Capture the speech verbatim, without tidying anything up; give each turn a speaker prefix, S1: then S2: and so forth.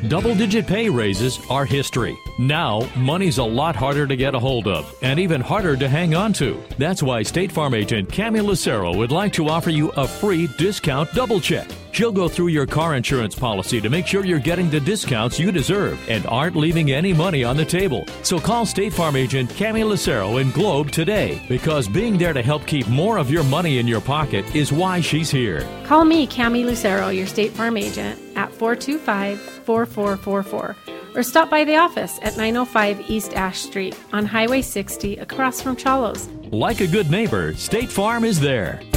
S1: Double-digit pay raises are history. Now, money's a lot harder to get a hold of and even harder to hang on to. That's why State Farm agent Cami Lucero would like to offer you a free discount double check. She'll go through your car insurance policy to make sure you're getting the discounts you deserve and aren't leaving any money on the table. So call State Farm agent Cami Lucero in Globe today, because being there to help keep more of your money in your pocket is why she's here.
S2: Call me, Cami Lucero, your State Farm agent, at four two five, four four four four, or stop by the office at nine oh five East Ash Street on Highway sixty across from Chalos.
S1: Like a good neighbor, State Farm is there.